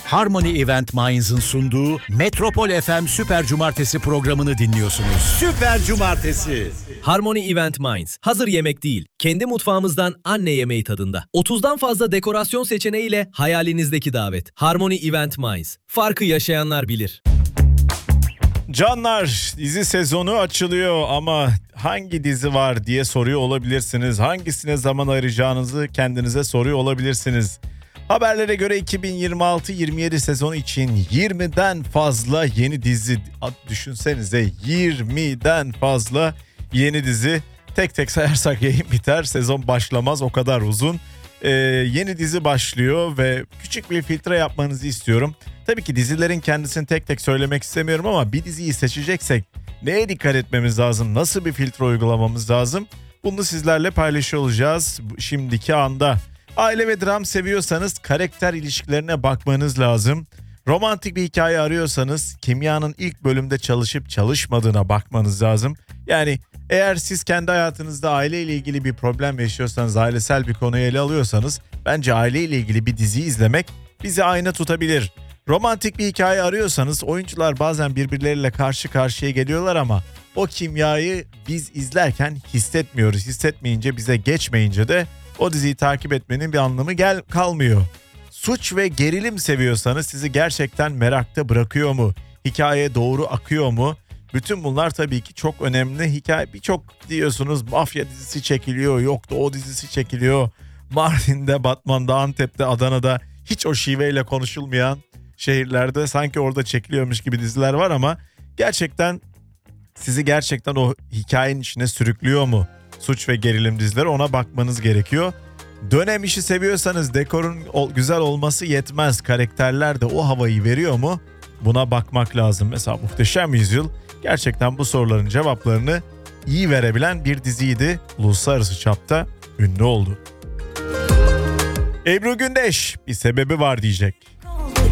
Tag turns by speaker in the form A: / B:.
A: Harmony Event Minds'ın sunduğu Metropol FM Süper Cumartesi programını dinliyorsunuz. Süper Cumartesi.
B: Harmony Event Minds. Hazır yemek değil. Kendi mutfağımızdan anne yemeği tadında. 30'dan fazla dekorasyon seçeneğiyle hayalinizdeki davet. Harmony Event Minds. Farkı yaşayanlar bilir.
C: Canlar, dizi sezonu açılıyor ama hangi dizi var diye soruyor olabilirsiniz. Hangisine zaman ayıracağınızı kendinize soruyor olabilirsiniz. Haberlere göre 2026-27 sezonu için 20'den fazla yeni dizi, düşünsenize 20'den fazla yeni dizi. Tek tek sayarsak yayın biter, sezon başlamaz, o kadar uzun. Yeni dizi başlıyor ve küçük bir filtre yapmanızı istiyorum. Tabii ki dizilerin kendisini tek tek söylemek istemiyorum ama bir diziyi seçeceksek neye dikkat etmemiz lazım? Nasıl bir filtre uygulamamız lazım? Bunu sizlerle paylaşıyor olacağız şimdiki anda. Aile ve dram seviyorsanız karakter ilişkilerine bakmanız lazım. Romantik bir hikaye arıyorsanız kimyanın ilk bölümde çalışıp çalışmadığına bakmanız lazım. Yani eğer siz kendi hayatınızda aileyle ilgili bir problem yaşıyorsanız, ailesel bir konuyu ele alıyorsanız bence aileyle ilgili bir dizi izlemek bizi ayna tutabilir. Romantik bir hikaye arıyorsanız oyuncular bazen birbirleriyle karşı karşıya geliyorlar ama o kimyayı biz izlerken hissetmiyoruz. Hissetmeyince, bize geçmeyince de o diziyi takip etmenin bir anlamı kalmıyor. Suç ve gerilim seviyorsanız sizi gerçekten merakta bırakıyor mu? Hikaye doğru akıyor mu? Bütün bunlar tabii ki çok önemli. Hikaye birçok diyorsunuz, mafya dizisi çekiliyor, yok da o dizisi çekiliyor. Mardin'de, Batman'da, Antep'te, Adana'da hiç o şiveyle konuşulmayan şehirlerde sanki orada çekiliyormuş gibi diziler var ama gerçekten sizi gerçekten o hikayenin içine sürüklüyor mu? Suç ve gerilim dizileri, ona bakmanız gerekiyor. Dönem işi seviyorsanız dekorun güzel olması yetmez. Karakterler de o havayı veriyor mu? Buna bakmak lazım. Mesela Muhteşem Yüzyıl gerçekten bu soruların cevaplarını iyi verebilen bir diziydi. Uluslararası çapta ünlü oldu. Ebru Gündeş bir sebebi var diyecek.